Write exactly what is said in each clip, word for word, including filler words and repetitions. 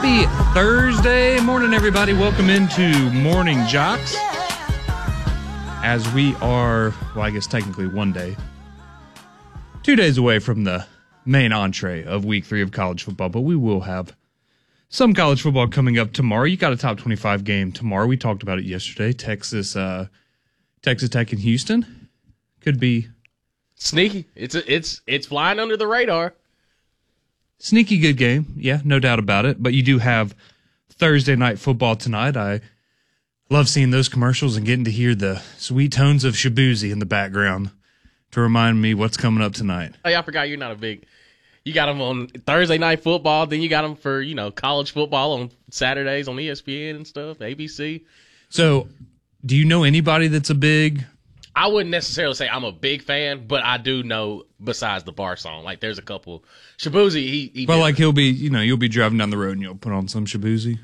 Happy Thursday morning, everybody. Welcome into Morning Jocks. As we are, well, I guess technically one day, two days away from the main entree of week three of college football, but we will have some college football coming up tomorrow. You got a top twenty-five game tomorrow. We talked about it yesterday. Texas, uh, Texas Tech and Houston could be sneaky. It's a, it's it's flying under the radar. Sneaky good game, yeah, no doubt about it. But you do have Thursday night football tonight. I love seeing those commercials and getting to hear the sweet tones of Shabuzi in the background to remind me what's coming up tonight. Hey, I forgot you're not a big. You got them on Thursday night football. Then you got them for you know college football on Saturdays on E S P N and stuff, A B C. So, do you know anybody that's a big? I wouldn't necessarily say I'm a big fan, but I do know besides the bar song. Like there's a couple. Shabuzi, he. he well, did, like he'll be, you know, you'll be driving down the road and you'll put on some Shabuzi.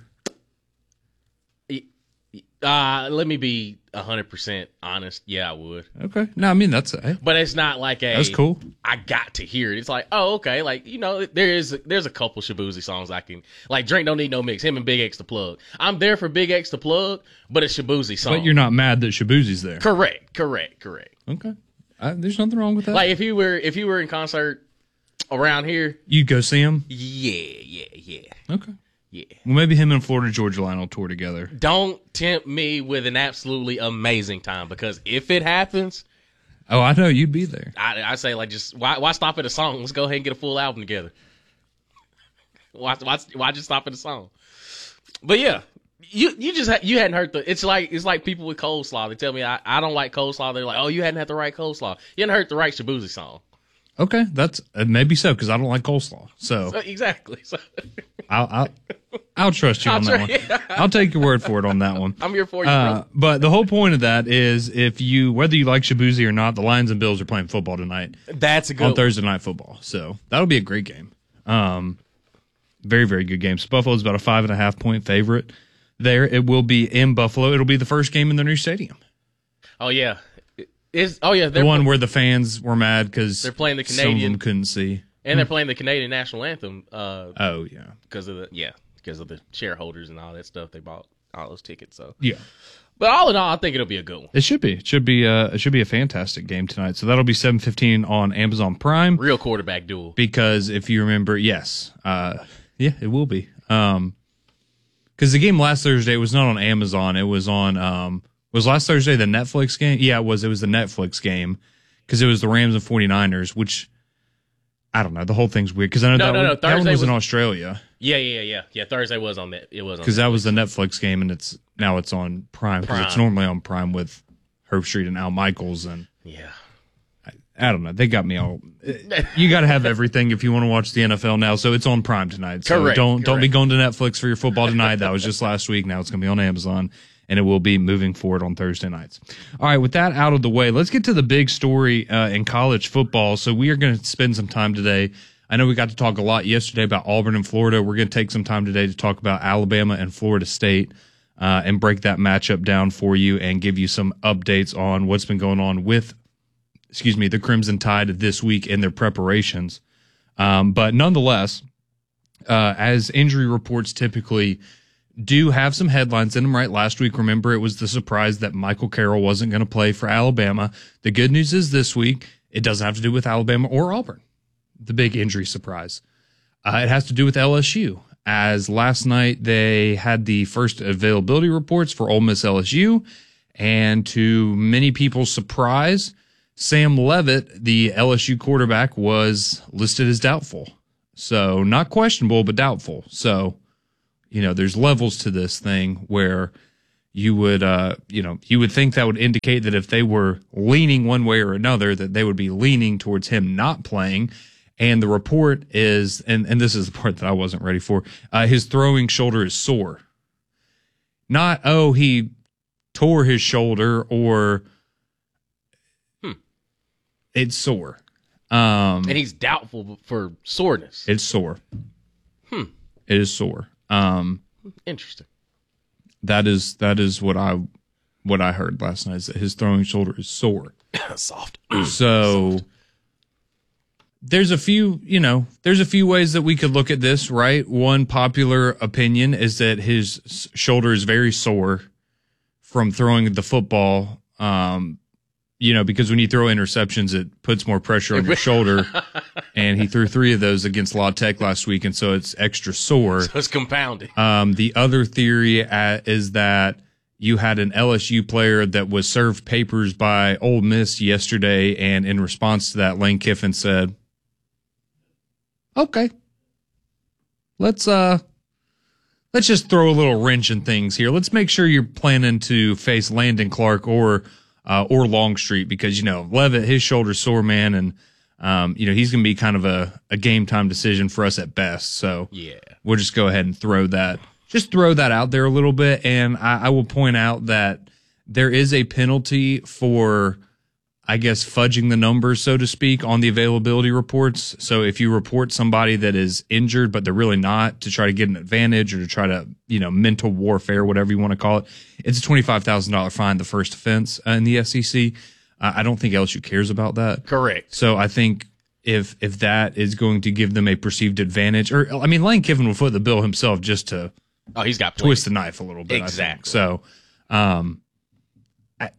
Uh, let me be one hundred percent honest. Yeah, I would. Okay. No, I mean, that's a, but it's not like a. That's cool. I got to hear it. It's like, oh, okay. Like, you know, there is, there's a couple Shabuzi songs I can, like, Drink Don't Need No Mix, him and Big X the Plug. I'm there for Big X the Plug, but it's Shabuzi song. But you're not mad that Shabuzi's there. Correct, correct, correct. Okay. I, there's nothing wrong with that. Like, if you were, if you were in concert around here. You'd go see him? Yeah, yeah, yeah. Okay. Yeah. Well, maybe him and Florida Georgia Line will tour together. Don't tempt me with an absolutely amazing time because if it happens, oh, I know you'd be there. I, I say like just why why stop at a song? Let's go ahead and get a full album together. Why why why just stop at a song? But yeah, you you just ha- you hadn't heard the. It's like it's like people with coleslaw. They tell me I, I don't like coleslaw. They're like, oh, you hadn't had the right coleslaw. You hadn't heard the right Shabuzi song. Okay, that's uh, maybe so because I don't like coleslaw. So, so exactly. So. I'll, I'll I'll trust you I'll on try, that one. Yeah. I'll take your word for it on that one. I'm here for you, uh, bro. But the whole point of that is, if you whether you like Shabuzi or not, the Lions and Bills are playing football tonight. That's a good on one. Thursday night football. So that'll be a great game. Um, very very good game. So Buffalo's about a five and a half point favorite. There, it will be in Buffalo. It'll be the first game in their new stadium. Oh yeah. Is oh yeah, the one where the fans were mad because they're playing the Canadian, some of them couldn't see, and they're playing the Canadian national anthem. Uh, oh yeah, because of the yeah, because of the shareholders and all that stuff. They bought all those tickets. So yeah, but all in all, I think it'll be a good one. It should be. It should be. Uh, it should be a fantastic game tonight. So that'll be seven fifteen on Amazon Prime. Real quarterback duel. Because if you remember, yes, uh, yeah, it will be. Um, because the game last Thursday was not on Amazon. It was on. Um. Was last Thursday the Netflix game? Yeah, it was. It was the Netflix game because it was the Rams and 49ers, which, I don't know. The whole thing's weird because I know no, that, no, no, one, that one was, was in Australia. Yeah, yeah, yeah. Yeah, Thursday was on that. It was on because that was the Netflix game, and it's now it's on Prime because it's normally on Prime with Herb Street and Al Michaels. And yeah. I, I don't know. They got me all. You got to have everything if you want to watch the N F L now. So it's on Prime tonight. So correct. Don't, correct. don't be going to Netflix for your football tonight. That was just last week. Now it's going to be on Amazon. And it will be moving forward on Thursday nights. All right, with that out of the way, let's get to the big story uh, in college football. So we are going to spend some time today. I know we got to talk a lot yesterday about Auburn and Florida. We're going to take some time today to talk about Alabama and Florida State uh, and break that matchup down for you and give you some updates on what's been going on with, excuse me, the Crimson Tide this week in their preparations. Um, but nonetheless, uh, as injury reports typically do have some headlines in them, right? Last week, remember, it was the surprise that Michael Carroll wasn't going to play for Alabama. The good news is this week, it doesn't have to do with Alabama or Auburn, the big injury surprise. Uh, it has to do with L S U, as last night they had the first availability reports for Ole Miss L S U, and to many people's surprise, Sam Leavitt, the L S U quarterback, was listed as doubtful. So not questionable, but doubtful. So, you know, there's levels to this thing where you would, uh, you know, you would think that would indicate that if they were leaning one way or another, that they would be leaning towards him not playing. And the report is, and, and this is the part that I wasn't ready for, uh, his throwing shoulder is sore. Not, oh, he tore his shoulder or hmm. it's sore. Um, and he's doubtful for soreness. It's sore. Hmm. It is sore. Um, Interesting. That is that is what I what I heard last night. Is that his throwing shoulder is sore. Soft. So, Soft. there's a few, you know, there's a few ways that we could look at this, right? One popular opinion is that his s- shoulder is very sore from throwing the football. Um, you know, because when you throw interceptions, it puts more pressure on your shoulder. And he threw three of those against La Tech last week, and so it's extra sore. So it's compounded. Um, the other theory uh, is that you had an L S U player that was served papers by Ole Miss yesterday, and in response to that, Lane Kiffin said, "Okay, let's uh, let's just throw a little wrench in things here. Let's make sure you're planning to face Landon Clark or uh, or Longstreet, because you know Levitt, his shoulder's sore, man, and um, you know he's going to be kind of a, a game time decision for us at best. So Yeah. we'll just go ahead and throw that, just throw that out there a little bit. And I, I will point out that there is a penalty for, I guess, fudging the numbers, so to speak, on the availability reports. So if you report somebody that is injured, but they're really not, to try to get an advantage or to try to, you know, mental warfare, whatever you want to call it, it's a twenty-five thousand dollars fine, the first offense uh, in the S E C. Uh, I don't think L S U cares about that. Correct. So I think if if that is going to give them a perceived advantage, or I mean, Lane Kiffin will foot the bill himself just to Oh, he's got plenty. twist the knife a little bit. Exactly. I think. So, um, I,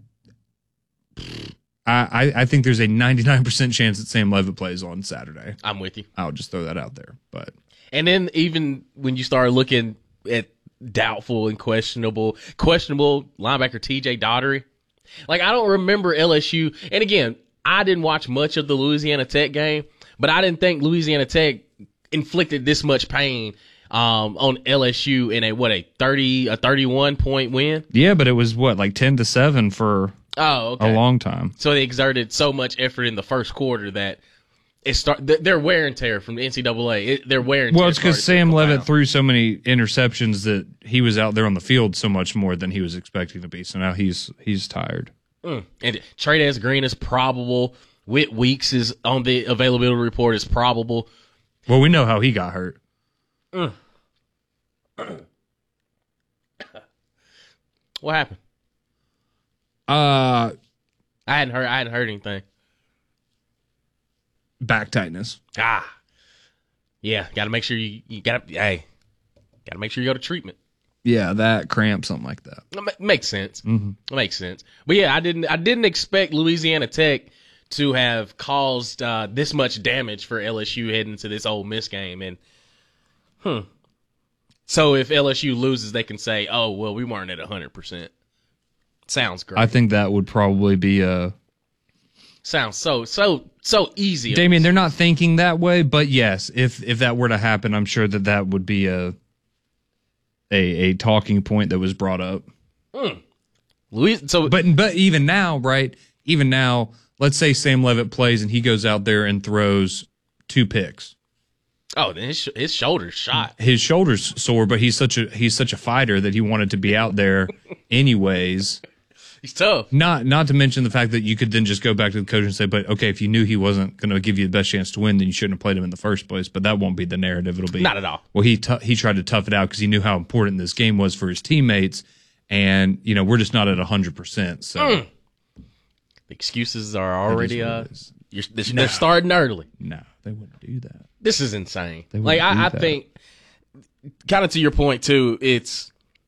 I I think there's a ninety-nine percent chance that Sam Levitt plays on Saturday. I'm with you. I'll just throw that out there. But And then even when you start looking at doubtful and questionable, questionable linebacker T J Daughtery, like I don't remember L S U. And again, I didn't watch much of the Louisiana Tech game, but I didn't think Louisiana Tech inflicted this much pain um, on L S U in a what a thirty a thirty-one point win. yeah, but it was what, like ten to seven for Oh, okay. a long time. So they exerted so much effort in the first quarter that it start. th- Their wear and tear from the N C double A. It, their wear and tear. Well, it's because started to Sam Levitt compound. threw so many interceptions that he was out there on the field so much more than he was expecting to be. So now he's he's tired. Mm. And Trey Green is probable. Whit Weeks is on the availability report is probable. Well, we know how he got hurt. Mm. What happened? Uh, I hadn't heard. I hadn't heard anything. back tightness. Ah, yeah. Got to make sure you. You got to. Hey, got to make sure you go to treatment. Yeah, that cramp, something like that. It ma- makes sense. Mm-hmm. Makes sense. But yeah, I didn't. I didn't expect Louisiana Tech to have caused uh, this much damage for L S U heading into this Ole Miss game. And hmm. So if L S U loses, they can say, "Oh, well, we weren't at one hundred percent." Sounds great. I think that would probably be a. Sounds so so so easy. Damien, they're not thinking that way, but yes, if if that were to happen, I'm sure that that would be a a, a talking point that was brought up. Mm. Louis, so But but even now, right? Even now, let's say Sam Levitt plays and he goes out there and throws two picks. oh, then his sh- his shoulder's shot. His shoulder's sore, but he's such a he's such a fighter that he wanted to be out there anyways. He's tough. Not not to mention the fact that you could then just go back to the coach and say, but okay, if you knew he wasn't going to give you the best chance to win, then you shouldn't have played him in the first place. But that won't be the narrative. It'll be Not at all. Well, he t- he tried to tough it out because he knew how important this game was for his teammates, and you know we're just not at a hundred percent. So Mm. The excuses are already what uh, it is. you're, they're, they're starting early. no, they wouldn't do that. This is insane. They Like wouldn't I, I do that. think, kind of to your point too, it's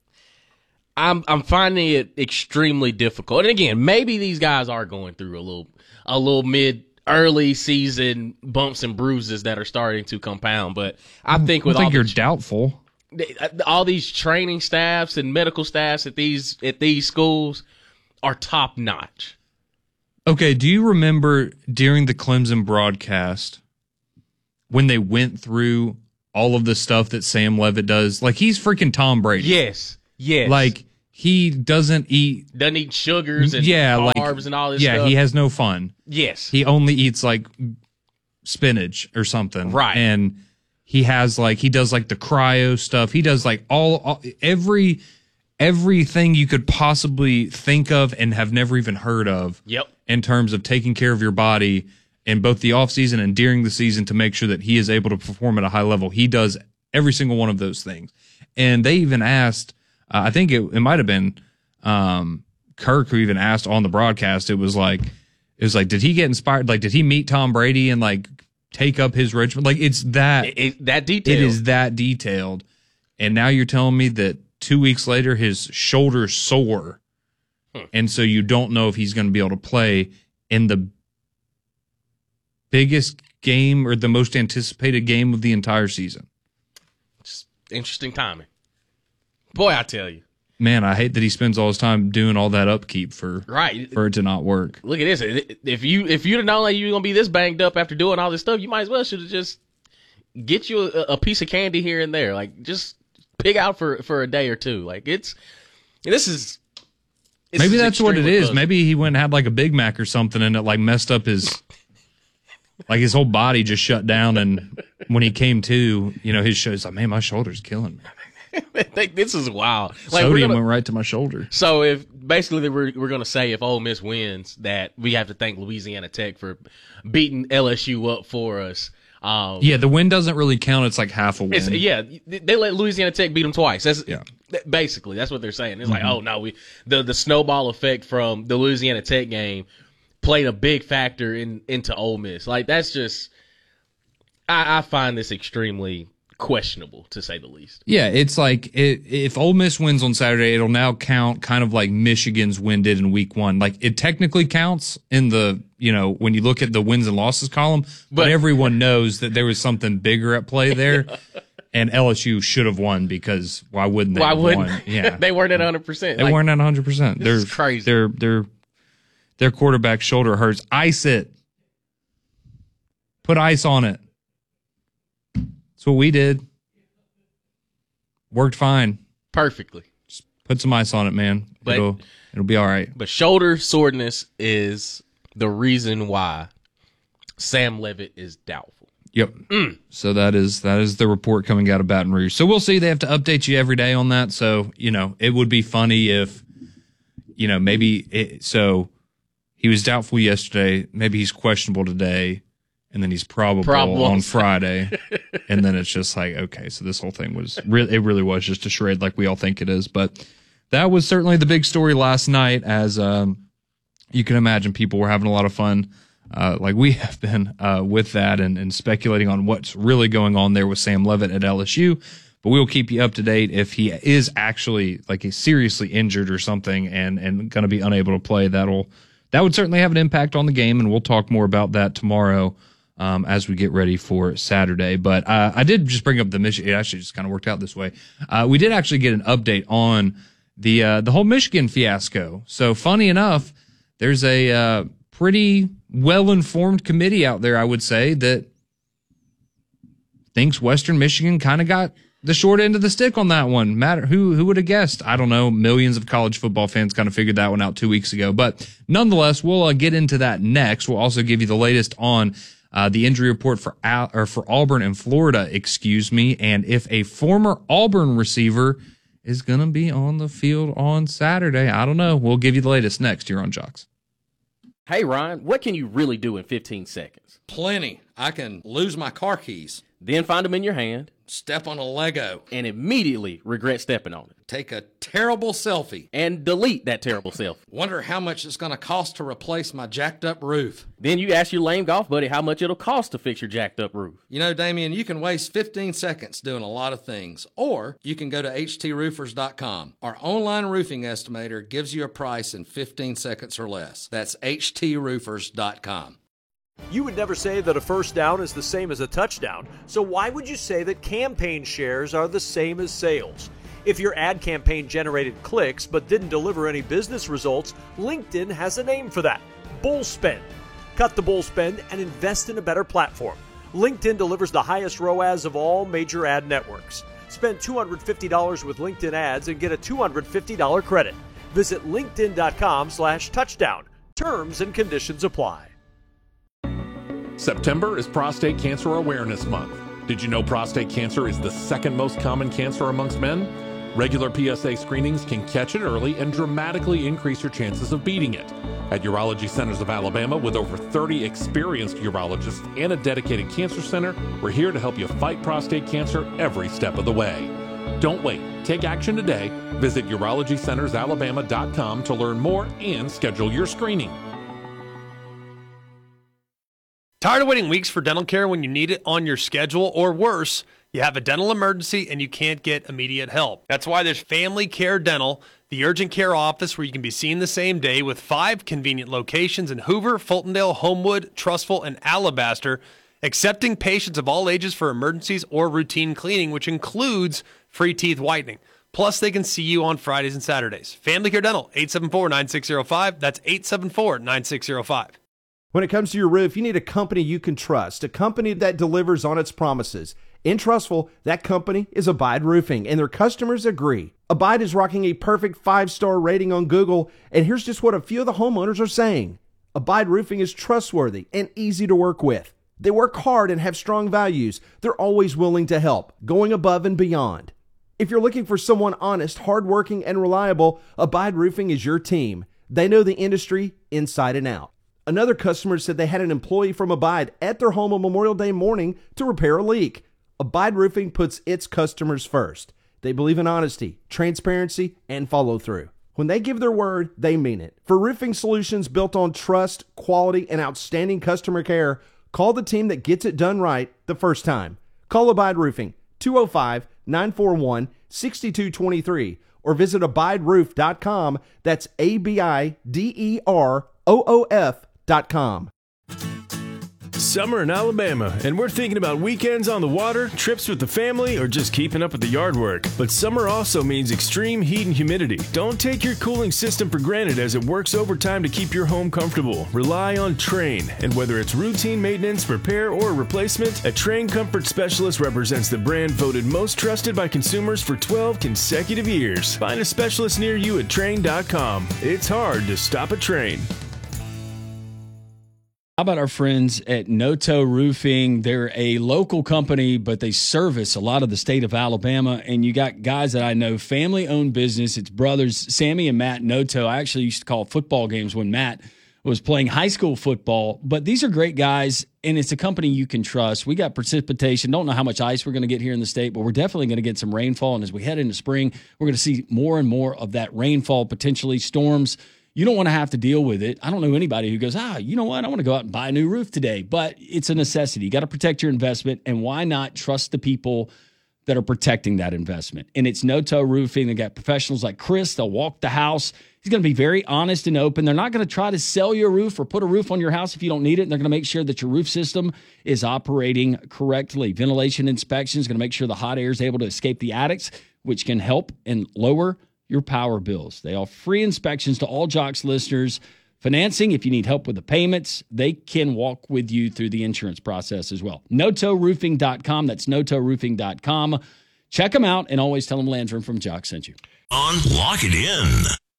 I'm I'm finding it extremely difficult. And again, maybe these guys are going through a little a little mid early season bumps and bruises that are starting to compound. But I think I with think all you're the, doubtful. all these training staffs and medical staffs at these at these schools are top notch. Okay, do you remember during the Clemson broadcast when they went through all of the stuff that Sam Levitt does? Like, he's freaking Tom Brady. Yes, yes. Like, he doesn't eat. doesn't eat sugars and yeah, carbs like, and all this yeah, stuff. he has no fun. Yes. He only eats, like, spinach or something. Right. And he has, like, he does, like, the cryo stuff. He does, like, all, all every, everything you could possibly think of and have never even heard of. Yep. In terms of taking care of your body in both the offseason and during the season to make sure that he is able to perform at a high level. He does every single one of those things. And they even asked, uh, I think it, it might have been um, Kirk who even asked on the broadcast. It was like, it was like, did he get inspired? Like, did he meet Tom Brady and like take up his regimen. Like it's that It, it, that detail. it is that detailed. And now you're telling me that two weeks later his shoulder's sore, hmm. and so you don't know if he's going to be able to play in the biggest game or the most anticipated game of the entire season. Just interesting timing. Boy, I tell you. Man, I hate that he spends all his time doing all that upkeep for right. for it to not work. Look at this. If you if you'd have known that you were gonna be this banged up after doing all this stuff, you might as well should have just get you a, a piece of candy here and there. Like just pig out for, for a day or two. Like it's this is this maybe is that's what it is. puzzling. Maybe he went and had like a Big Mac or something, and it like messed up his like his whole body just shut down. And when he came to, you know, his show, he's like, man, my shoulder's killing me. This is wild. Like, Sodium gonna, went right to my shoulder. So if basically we're we're gonna say if Ole Miss wins, that we have to thank Louisiana Tech for beating L S U up for us. Um, Yeah, the win doesn't really count. It's like half a win. it's, yeah, they let Louisiana Tech beat them twice. That's Yeah. basically that's what they're saying. It's Mm-hmm. like, oh no, we the the snowball effect from the Louisiana Tech game played a big factor in into Ole Miss. Like that's just, I, I find this extremely questionable to say the least. Yeah, it's like it, if Ole Miss wins on Saturday, it'll now count kind of like Michigan's win did in week one. Like it technically counts in the, you know, when you look at the wins and losses column, but, But- everyone knows that there was something bigger at play there. And L S U should have won because why wouldn't they Why have wouldn't won? Yeah. they weren't at one hundred percent? They weren't at one hundred percent. This They're is crazy. Their their their quarterback's shoulder hurts. Ice it. Put ice on it. That's what we did. Worked fine. perfectly. Just put some ice on it, man. But- it'll it'll be all right. But shoulder soreness is the reason why Sam Levitt is doubtful. Yep. So that is that is the report coming out of Baton Rouge. So we'll see. They have to update you every day on that. So you know it would be funny if you know maybe it, so he was doubtful yesterday. Maybe he's questionable today, and then he's probable, Probable. on Friday, and then it's just like okay. So this whole thing was really it really was just a charade like we all think it is. But that was certainly the big story last night. As um, you can imagine, people were having a lot of fun. Uh, like we have been uh, with that and, and speculating on what's really going on there with Sam Levitt at L S U. But we will keep you up to date if he is actually like he's seriously injured or something and, and going to be unable to play. That'll that would certainly have an impact on the game, and we'll talk more about that tomorrow um, as we get ready for Saturday. But uh, I did just bring up the Michigan. It actually just kind of worked out this way. Uh, we did actually get an update on the uh, the whole Michigan fiasco. So funny enough, there's a uh, pretty well-informed committee out there, I would say, that thinks Western Michigan kind of got the short end of the stick on that one. Matter who who would have guessed? I don't know. Millions of college football fans kind of figured that one out two weeks ago. But nonetheless, we'll uh, get into that next. We'll also give you the latest on uh, the injury report for Al- or for Auburn and Florida, excuse me, and if a former Auburn receiver is going to be on the field on Saturday. I don't know. We'll give you the latest next here on Jocks. Hey, Ryan, what can you really do in fifteen seconds? Plenty. I can lose my car keys, Then find them in your hand step on a Lego, and immediately regret stepping on it. take a terrible selfie, And delete that terrible selfie. wonder how much it's going to cost to replace my jacked up roof. Then you ask your lame golf buddy how much it'll cost to fix your jacked up roof. You know, Damien, you can waste fifteen seconds doing a lot of things, or you can go to H T roofers dot com. Our online roofing estimator gives you a price in fifteen seconds or less. That's H T roofers dot com. You would never say that a first down is the same as a touchdown, so why would you say that campaign shares are the same as sales? If your ad campaign generated clicks but didn't deliver any business results, LinkedIn has a name for that: bull spend. Cut the bull spend and invest in a better platform. LinkedIn delivers the highest R O A S of all major ad networks. Spend two hundred fifty dollars with LinkedIn ads and get a two hundred fifty dollars credit. Visit linkedin.com slash touchdown. Terms and conditions apply. September is Prostate Cancer Awareness Month. Did you know prostate cancer is the second most common cancer amongst men? Regular P S A screenings can catch it early and dramatically increase your chances of beating it. At Urology Centers of Alabama, with over thirty experienced urologists and a dedicated cancer center, we're here to help you fight prostate cancer every step of the way. Don't wait. Take action today. Visit urology centers alabama dot com to learn more and schedule your screening. Tired of waiting weeks for dental care when you need it on your schedule, or worse, you have a dental emergency and you can't get immediate help? That's why there's Family Care Dental, the urgent care office where you can be seen the same day, with five convenient locations in Hoover, Fultondale, Homewood, Trussville, and Alabaster, accepting patients of all ages for emergencies or routine cleaning, which includes free teeth whitening. Plus, they can see you on Fridays and Saturdays. Family Care Dental, eight seven four, nine six zero five. That's eight seven four, nine six zero five. When it comes to your roof, you need a company you can trust, a company that delivers on its promises. In Trussville, that company is Abide Roofing, and their customers agree. Abide is rocking a perfect five-star rating on Google, and here's just what a few of the homeowners are saying. Abide Roofing is trustworthy and easy to work with. They work hard and have strong values. They're always willing to help, going above and beyond. If you're looking for someone honest, hardworking, and reliable, Abide Roofing is your team. They know the industry inside and out. Another customer said they had an employee from Abide at their home on Memorial Day morning to repair a leak. Abide Roofing puts its customers first. They believe in honesty, transparency, and follow-through. When they give their word, they mean it. For roofing solutions built on trust, quality, and outstanding customer care, call the team that gets it done right the first time. Call Abide Roofing, two oh five, nine four one, six two two three, or visit abide roof dot com. That's A B I D E R O O F dot com. Summer in Alabama, and we're thinking about weekends on the water, trips with the family, or just keeping up with the yard work. But summer also means extreme heat and humidity. Don't take your cooling system for granted, as it works overtime to keep your home comfortable. Rely on Trane, and whether it's routine maintenance, repair, or replacement, a Trane Comfort Specialist represents the brand voted most trusted by consumers for twelve consecutive years. Find a specialist near you at Trane dot com. It's hard to stop a Trane. How about our friends at Noto Roofing? They're a local company, but they service a lot of the state of Alabama. And you got guys that I know, family-owned business. It's brothers, Sammy and Matt Noto. I actually used to call football games when Matt was playing high school football. But these are great guys, and it's a company you can trust. We got precipitation. Don't know how much ice we're going to get here in the state, but we're definitely going to get some rainfall. And as we head into spring, we're going to see more and more of that rainfall, potentially storms. You don't want to have to deal with it. I don't know anybody who goes, ah, you know what? I want to go out and buy a new roof today. But it's a necessity. You got to protect your investment. And why not trust the people that are protecting that investment? And it's Noto Roofing. They got professionals like Chris. They'll walk the house. He's going to be very honest and open. They're not going to try to sell you a roof or put a roof on your house if you don't need it. And they're going to make sure that your roof system is operating correctly. Ventilation inspection is going to make sure the hot air is able to escape the attics, which can help and lower your power bills. They offer free inspections to all Jocks listeners. Financing, if you need help with the payments, they can walk with you through the insurance process as well. Noto Roofing dot com. That's Noto Roofing dot com. Check them out, and always tell them Landrum from Jocks sent you. On Lock It In.